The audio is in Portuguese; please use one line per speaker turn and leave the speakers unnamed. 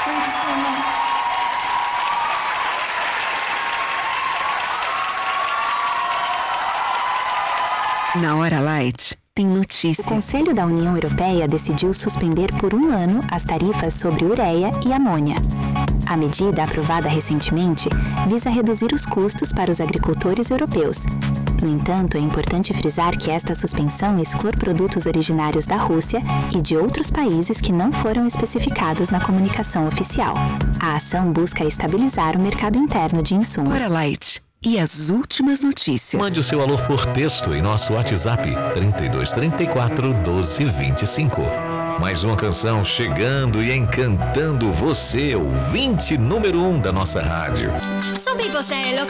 Thank you so much.
Na Hora Light, tem notícia.
O Conselho da União Europeia decidiu suspender por 1 ano as tarifas sobre ureia e amônia. A medida, aprovada recentemente, visa reduzir os custos para os agricultores europeus. No entanto, é importante frisar que esta suspensão exclui produtos originários da Rússia e de outros países que não foram especificados na comunicação oficial. A ação busca estabilizar o mercado interno de insumos.
Hora Light. E as últimas notícias.
Mande o seu alô por texto em nosso WhatsApp 3234 1225. Mais uma canção chegando e encantando você, ouvinte número 1 da nossa rádio.
Some people say, look